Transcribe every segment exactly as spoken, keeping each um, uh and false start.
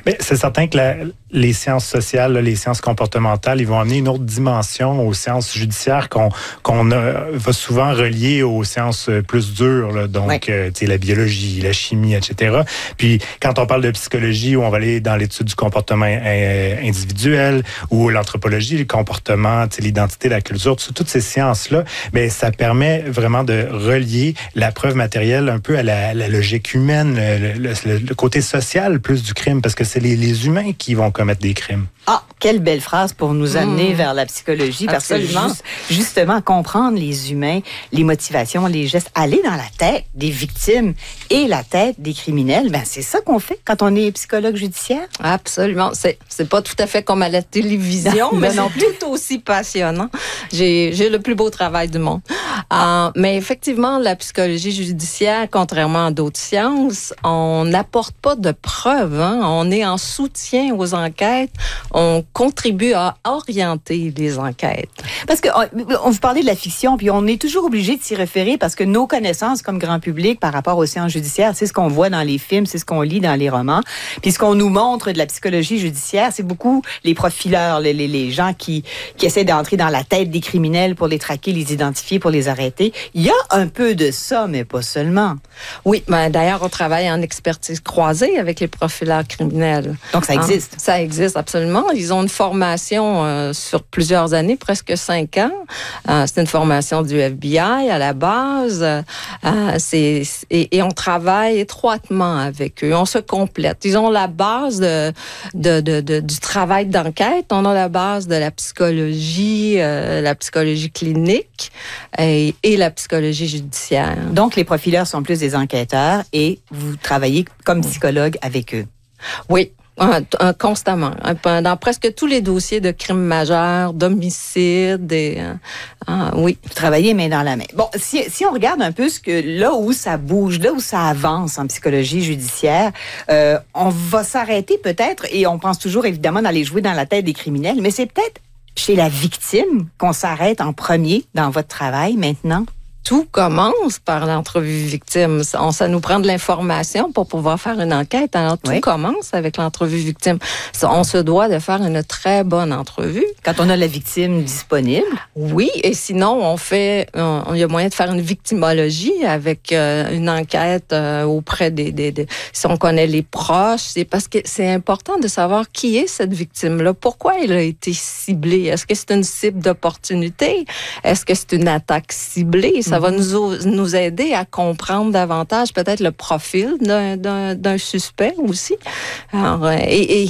Mais c'est certain que la, les sciences sociales, les sciences comportementales, ils vont amener une autre dimension aux sciences judiciaires qu'on, qu'on a, va souvent relier aux sciences plus dures, là, donc oui. euh, tu sais, la biologie, la chimie, et cetera. Puis quand on parle de psychologie, où on va aller dans l'étude du comportement euh, individuel, ou l'anthropologie, le comportement, tu sais, l'identité, la culture, toutes ces sciences-là, mais ça permet vraiment de relier la preuve matérielle un peu à la, la logique humaine, le, le, le côté social plus du crime, parce que c'est les, les humains qui vont commettre des crimes. Ah, quelle belle phrase pour nous amener mmh. vers la psychologie, parce Absolument. que juste, justement, comprendre les humains, les motivations, les gestes, aller dans la tête des victimes et la tête des criminels, ben c'est ça qu'on fait quand on est psychologue judiciaire. Absolument. C'est, c'est pas tout à fait comme à la télévision, mais non c'est tout aussi passionnant. J'ai, j'ai le plus beau travail du monde. Euh, mais effectivement, la psychologie judiciaire, contrairement à d'autres sciences, on n'apporte pas de preuves. Hein? On est en soutien aux enquêtes. On contribue à orienter les enquêtes. Parce que on, on vous parlait de la fiction, puis on est toujours obligé de s'y référer parce que nos connaissances comme grand public par rapport aux sciences judiciaires, c'est ce qu'on voit dans les films, c'est ce qu'on lit dans les romans. Puis ce qu'on nous montre de la psychologie judiciaire, c'est beaucoup les profileurs, les, les, les gens qui, qui essaient d'entrer dans la tête des criminels pour les traquer, les identifier, pour les arrêter. Il y a un peu de ça, mais pas seulement. Oui, ben d'ailleurs, on travaille en expertise croisée avec les profileurs criminels. Donc ça existe? Hein? Ça existe, absolument. Ils ont une formation euh, sur plusieurs années, presque cinq ans. Euh, c'est une formation du F B I à la base. Euh, c'est, et, et on travaille étroitement avec eux. On se complète. Ils ont la base de, de, de, de, du travail d'enquête. On a la base de la psychologie, euh, la psychologie clinique et, et la psychologie judiciaire. Donc, les profileurs sont plus des enquêteurs et vous travaillez comme psychologue avec eux. Oui. Euh, constamment, dans presque tous les dossiers de crimes majeurs, d'homicides, et, euh, euh, oui. Vous travaillez main dans la main. Bon, si, si on regarde un peu ce que là où ça bouge, là où ça avance en psychologie judiciaire, euh, on va s'arrêter peut-être, et on pense toujours évidemment d'aller jouer dans la tête des criminels, mais c'est peut-être chez la victime qu'on s'arrête en premier dans votre travail maintenant. Tout commence par l'entrevue victime. On, ça nous prend de l'information pour pouvoir faire une enquête. Alors, tout oui. commence avec l'entrevue victime. On se doit de faire une très bonne entrevue. Quand on a la victime disponible? Oui, et sinon, on fait, on, il y a moyen de faire une victimologie avec euh, une enquête euh, auprès des, des, des... Si on connaît les proches, c'est parce que c'est important de savoir qui est cette victime-là. Pourquoi elle a été ciblée? Est-ce que c'est une cible d'opportunité? Est-ce que c'est une attaque ciblée? Ça va nous, nous aider à comprendre davantage peut-être le profil d'un, d'un, d'un suspect aussi. Alors, et, et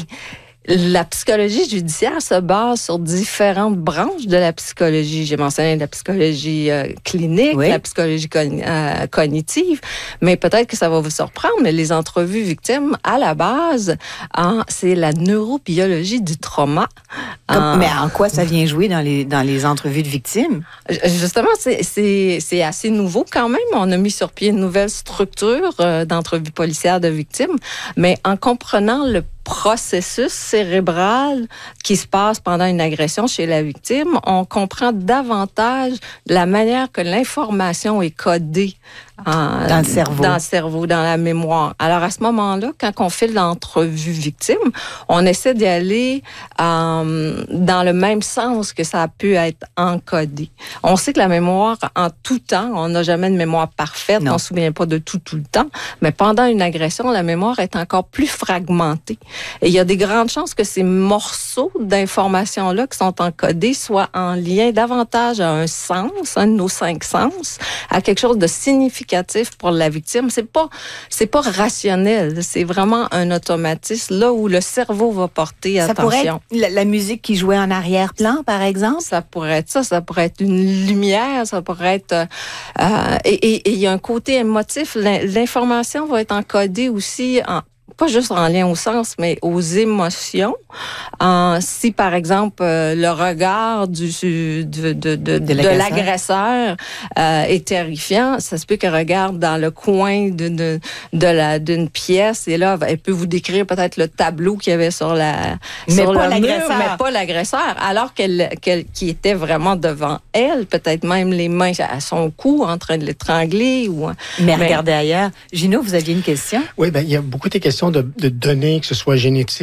la psychologie judiciaire se base sur différentes branches de la psychologie. J'ai mentionné la psychologie euh, clinique, oui. la psychologie con- euh, cognitive, mais peut-être que ça va vous surprendre, mais les entrevues victimes, à la base, hein, c'est la neurobiologie du trauma. Comme, euh, mais en quoi ça vient jouer dans les, dans les entrevues de victimes? Justement, c'est, c'est, c'est assez nouveau quand même. On a mis sur pied une nouvelle structure euh, d'entrevues policières de victimes, mais en comprenant le processus cérébral qui se passe pendant une agression chez la victime, on comprend davantage la manière que l'information est codée en, dans le cerveau, dans le cerveau, dans la mémoire. Alors à ce moment-là, quand on fait l'entrevue victime, on essaie d'y aller euh, dans le même sens que ça a pu être encodé. On sait que la mémoire, en tout temps, on n'a jamais de mémoire parfaite, non. On ne se souvient pas de tout tout le temps, mais pendant une agression, la mémoire est encore plus fragmentée. Et il y a des grandes chances que ces morceaux d'informations-là qui sont encodés soient en lien davantage à un sens, un de nos cinq sens, à quelque chose de significatif pour la victime. C'est pas, c'est pas rationnel. C'est vraiment un automatisme là où le cerveau va porter ça attention. Ça pourrait être la, la musique qui jouait en arrière-plan, par exemple? Ça pourrait être ça. Ça pourrait être une lumière. Ça pourrait être... Euh, et il y a un côté émotif. L'information va être encodée aussi en pas juste en lien au sens, mais aux émotions. Euh, si, par exemple, euh, le regard du, du, de, de, de, de l'agresseur euh, est terrifiant, ça se peut qu'elle regarde dans le coin de, de, de la, d'une pièce et là, elle peut vous décrire peut-être le tableau qu'il y avait sur la mais sur pas le l'agresseur. mur, mais pas l'agresseur, alors qu'elle, qu'elle qui était vraiment devant elle, peut-être même les mains à son cou en train de l'étrangler. Ou, mais, mais regardez ailleurs. Gino, vous aviez une question? Oui, bien, il y a beaucoup de questions de, de données, que ce soit génétiques,